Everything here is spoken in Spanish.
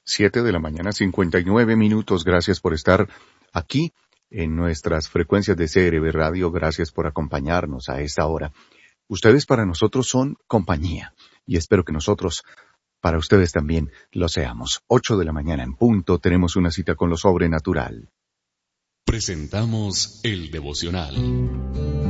7 de la mañana, 59 minutos. Gracias por estar aquí en nuestras frecuencias de CRB Radio. Gracias por acompañarnos a esta hora. Ustedes para nosotros son compañía y espero que nosotros para ustedes también lo seamos. 8 de la mañana en punto, tenemos una cita con lo sobrenatural. Presentamos el devocional.